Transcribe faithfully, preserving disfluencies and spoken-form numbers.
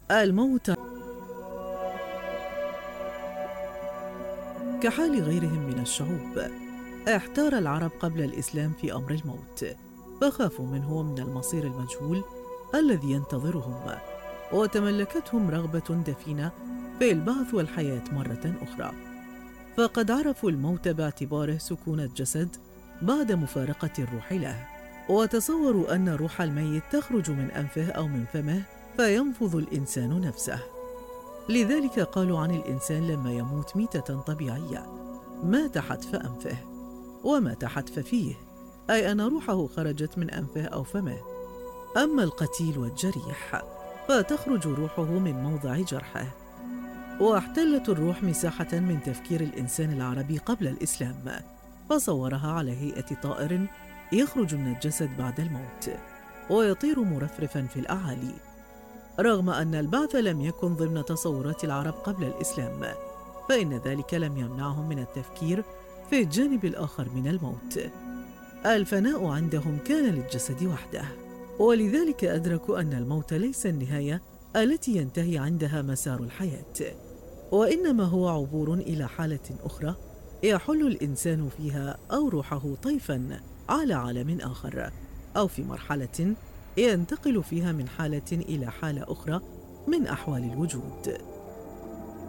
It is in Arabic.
الموت كحال غيرهم من الشعوب، احتار العرب قبل الإسلام في أمر الموت، فخافوا منه ومن المصير المجهول الذي ينتظرهم، وتملكتهم رغبة دفينة في البعث والحياة مرة أخرى. فقد عرفوا الموت باعتباره سكون الجسد بعد مفارقة الروح له، وتصوروا أن روح الميت تخرج من أنفه أو من فمه فينفض الإنسان نفسه. لذلك قالوا عن الإنسان لما يموت ميتة طبيعية: مات حتف أنفه. ومات حتف فيه، أي أن روحه خرجت من أنفه أو فمه. أما القتيل والجريح فتخرج روحه من موضع جرحه. واحتلت الروح مساحة من تفكير الإنسان العربي قبل الإسلام، فصورها على هيئة طائر يخرج من الجسد بعد الموت ويطير مرفرفا في الأعالي، رغم أن البعث لم يكن ضمن تصورات العرب قبل الإسلام، فإن ذلك لم يمنعهم من التفكير في الجانب الآخر من الموت. الفناء عندهم كان للجسد وحده، ولذلك أدركوا أن الموت ليس النهاية التي ينتهي عندها مسار الحياة، وإنما هو عبور إلى حالة أخرى يحل الإنسان فيها أو روحه طيفاً على عالم آخر، أو في مرحلة ينتقل فيها من حالة إلى حالة أخرى من أحوال الوجود.